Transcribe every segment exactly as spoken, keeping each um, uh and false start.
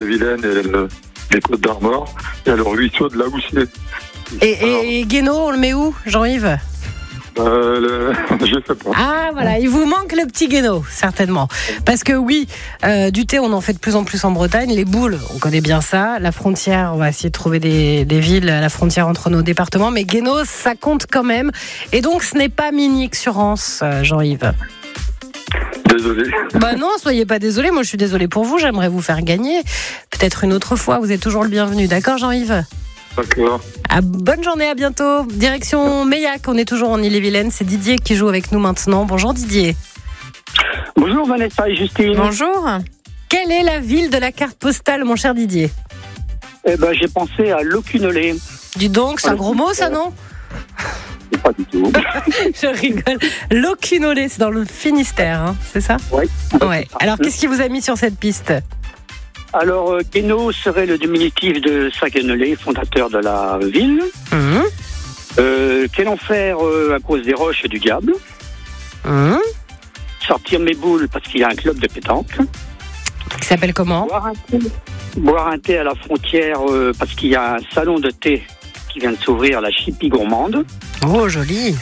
Ille-et-Vilaine et le, les Côtes d'Armor. Il y a le ruisseau de la Houssier. Et, et, et Guéno, on le met où, Jean-Yves ? Euh, le... Je sais pas. Ah voilà, il vous manque le petit Guéno, certainement. Parce que oui, euh, du thé, on en fait de plus en plus en Bretagne. Les boules, on connaît bien ça. La frontière, on va essayer de trouver des, des villes à la frontière entre nos départements. Mais Guéno, ça compte quand même. Et donc, ce n'est pas Mini-Xurance, euh, Jean-Yves. Désolé. Bah non, soyez pas désolé. Moi, je suis désolée pour vous. J'aimerais vous faire gagner. Peut-être une autre fois. Vous êtes toujours le bienvenu. D'accord, Jean-Yves ? D'accord. Ah, bonne journée, à bientôt. Direction Meillac, on est toujours en Ille-et-Vilaine. C'est Didier qui joue avec nous maintenant. Bonjour Didier. Bonjour Vanessa et Justine. Bonjour. Quelle est la ville de la carte postale, mon cher Didier ? Eh ben, j'ai pensé à Locunolé. Dis donc, c'est un gros mot ça, non ? Pas du tout. Je rigole. Locunolé, c'est dans le Finistère, hein, c'est ça ? Oui. Ouais. Alors, qu'est-ce qui vous a mis sur cette piste ? Alors, euh, Guéno serait le diminutif de Saguenay, fondateur de la ville. Mmh. Euh, quel enfer euh, à cause des roches et du diable. Mmh. Sortir mes boules parce qu'il y a un club de pétanque. Qui s'appelle comment ? Boire un thé, boire un thé à la frontière euh, parce qu'il y a un salon de thé qui vient de s'ouvrir, la Chipie Gourmande. Oh, joli.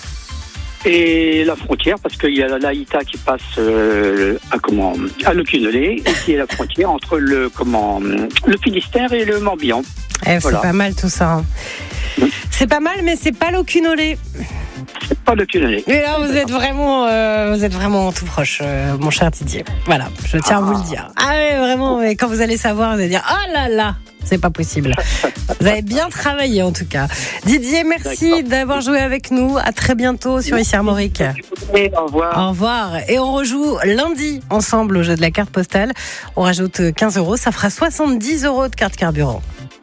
Et la frontière, parce qu'il y a la Laïta qui passe euh, à comment à Locunolé, et qui est la frontière entre le comment le Finistère et le Morbihan. Eh, Voilà. C'est pas mal tout ça. Hein. Oui. C'est pas mal, mais c'est pas Locunolé. C'est pas Locunolé. Mais là, vous êtes vraiment, euh, vous êtes vraiment tout proche, euh, mon cher Didier. Voilà, je tiens à vous le dire. Ah ouais, vraiment. Mais quand vous allez savoir, vous allez dire, oh là là. C'est pas possible. Vous avez bien travaillé en tout cas. Didier, merci D'accord. d'avoir joué avec nous. À très bientôt sur Ici Armorique. Au revoir. Au revoir. Et on rejoue lundi ensemble au jeu de la carte postale. On rajoute quinze euros. Ça fera soixante-dix euros de carte carburant.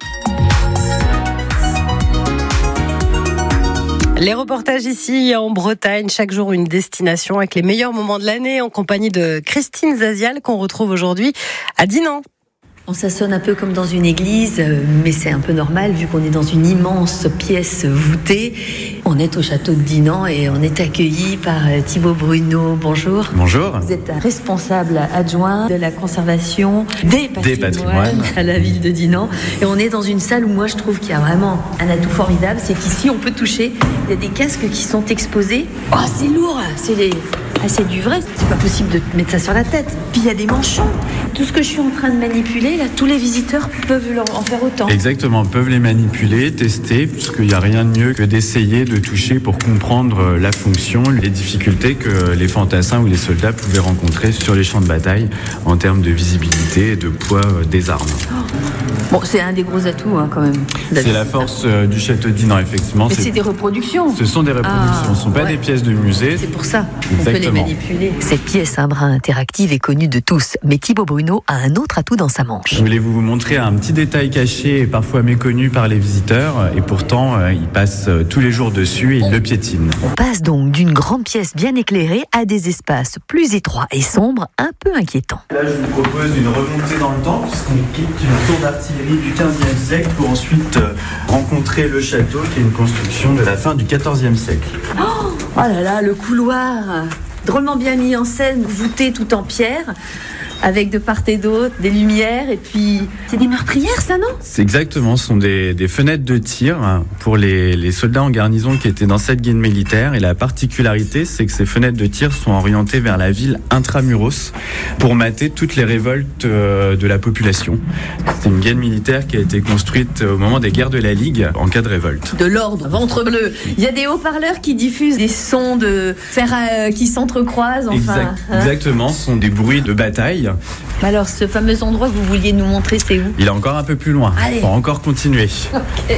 Les reportages ici en Bretagne, chaque jour une destination avec les meilleurs moments de l'année en compagnie de Christine Zazial qu'on retrouve aujourd'hui à Dinan. On s'assonne un peu comme dans une église, mais c'est un peu normal vu qu'on est dans une immense pièce voûtée. On est au château de Dinan et on est accueilli par Thibaut Bruno. Bonjour. Bonjour. Vous êtes responsable adjoint de la conservation des patrimoines, des patrimoines à la ville de Dinan. Et on est dans une salle où moi je trouve qu'il y a vraiment un atout formidable, c'est qu'ici on peut toucher. Il y a des casques qui sont exposés. Oh, c'est lourd, c'est des... Ah, c'est du vrai, c'est pas possible de mettre ça sur la tête. Puis il y a des manchons. Tout ce que je suis en train de manipuler, là, tous les visiteurs peuvent en faire autant. Exactement, peuvent les manipuler, tester, puisqu'il n'y a rien de mieux que d'essayer de toucher pour comprendre la fonction, les difficultés que les fantassins ou les soldats pouvaient rencontrer sur les champs de bataille en termes de visibilité et de poids des armes. Oh. Bon, c'est un des gros atouts hein, quand même. C'est la force euh, du château de Dinan, effectivement. Mais c'est, c'est des reproductions. Ce sont des reproductions, ah, ce ne sont pas ouais. des pièces de musée. C'est pour ça qu'on peut les manipuler. Cette pièce un brin interactive est connue de tous, mais Thibaut Bruno a un autre atout dans sa manche. Je voulais vous montrer un petit détail caché et parfois méconnu par les visiteurs, et pourtant euh, ils passent euh, tous les jours dessus et ils le piétinent. On passe donc d'une grande pièce bien éclairée à des espaces plus étroits et sombres, un peu inquiétants. Là, je vous propose une remontée dans le temps, puisqu'on quitte une tour d'artillerie du quinzième siècle pour ensuite euh, rencontrer le château, qui est une construction de la fin du quatorzième siècle. Oh, oh là là, le couloir, drôlement bien mis en scène, voûté tout en pierre, avec de part et d'autre des lumières, et puis c'est des meurtrières, ça, non ? C'est exactement, ce sont des, des fenêtres de tir pour les, les soldats en garnison qui étaient dans cette guilde militaire, et la particularité, c'est que ces fenêtres de tir sont orientées vers la ville intramuros pour mater toutes les révoltes de la population. C'est une guilde militaire qui a été construite au moment des guerres de la Ligue en cas de révolte. De l'ordre, ventre bleu. Il y a des haut-parleurs qui diffusent des sons de fer euh, qui s'entrecroisent, enfin. Exact, hein. Exactement, ce sont des bruits de bataille. Alors, ce fameux endroit que vous vouliez nous montrer, c'est où ? Il est encore un peu plus loin. Il faut encore continuer. Okay.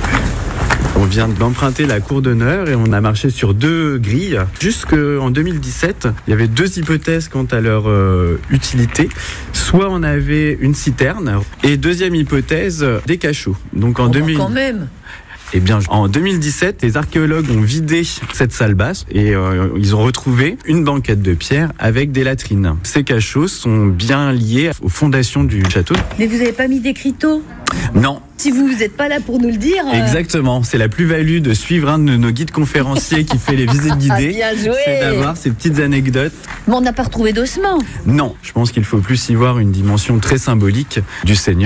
On vient d'emprunter la cour d'honneur et on a marché sur deux grilles. Jusqu'en deux mille dix-sept, il y avait deux hypothèses quant à leur euh, utilité. Soit on avait une citerne et deuxième hypothèse, des cachots. Donc en oh, deux mille... quand même. Eh bien, en deux mille dix-sept, les archéologues ont vidé cette salle basse et euh, ils ont retrouvé une banquette de pierre avec des latrines. Ces cachots sont bien liés aux fondations du château. Mais vous n'avez pas mis d'écriteaux ? Non. Si vous n'êtes pas là pour nous le dire... Euh... Exactement, c'est la plus-value de suivre un de nos guides conférenciers qui fait les visites guidées. Ah, bien joué. C'est d'avoir ces petites anecdotes. Mais on n'a pas retrouvé d'ossements. Non, je pense qu'il faut plus y voir une dimension très symbolique du Seigneur.